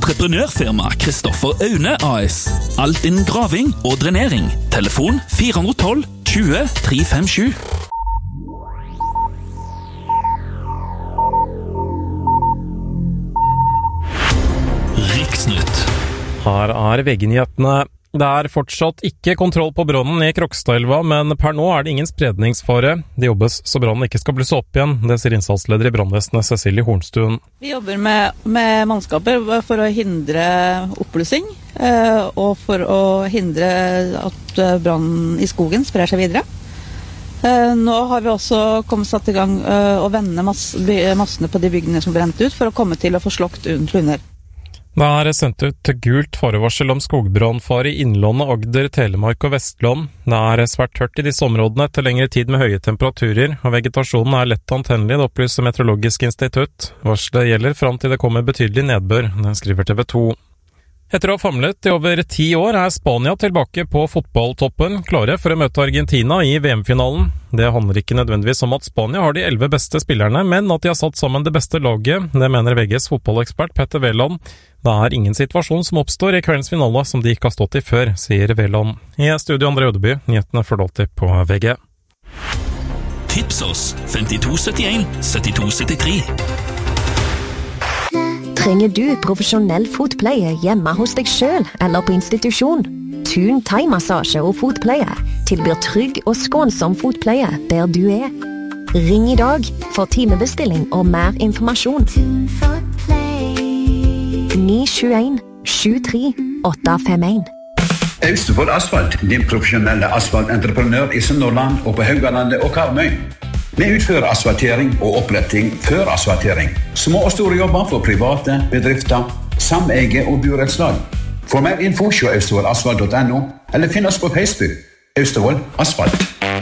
Entreprenørfirma Kristoffer Aune AS. Alt innen graving og drenering. Telefon 412 20 357. Riksnytt. Her VG-nyhetene. Det fortsatt ikke kontroll på brannen i Krokstadelva, men per nå det ingen spredningsfare. Det jobbes så brannen ikke skal blusse opp igjen, det sier innsatsleder i brannvesenet Cecilie Hornstuen. Vi jobber med mannskaper for å hindre oppblussing, og for å hindre at brannen i skogen sprer seg videre. Nå har vi også satt i gang å vende massene på de byggene som brent ut, for å komme til å få slokt under. Det sendt ut gult forvarsel om skogbrannfare i Innlandet, Agder, Telemark og Vestland. Det svært tørt i disse områdene etter lengre tid med høye temperaturer, og vegetasjonen lett antennelig, det opplyser Meteorologisk institutt. Varselet gjelder fram til det kommer betydelig nedbør, det skriver TV 2. Etter å ha famlet i over 10 år Spania tilbake på fotballtoppen, klare for å møte Argentina i VM-finalen. Det handler ikke nødvendigvis om at Spania har de 11 beste spillerne, men at de har satt sammen det beste laget. Det mener VGs fotballekspert Petter Wæland. Det ingen situasjon som oppstår i kveldens finale som de ikke har stått i før, sier Wæland. I studio André Ødeby, nyhetene får alltid på VG. Tips oss 5271 7273. Trenger du profesjonell fotpleie hjemme hos deg selv eller på institusjon? Thun thai-massasje og fotpleie tilbyr trygg og skånsom fotpleie der du Ring i dag for timebestilling og mer informasjon. 971 73 851. Austevoll Asfalt, din profesjonelle asfaltentreprenør i Sunnhordland og på Haugalandet og Karmøy. Vi utfører asfaltering og oppretting før asfaltering. Små og store jobber for private, bedrifter, sameie og burettslag. For mer info se austevollasfalt.no eller finn oss på Facebook. Austevoll Asfalt.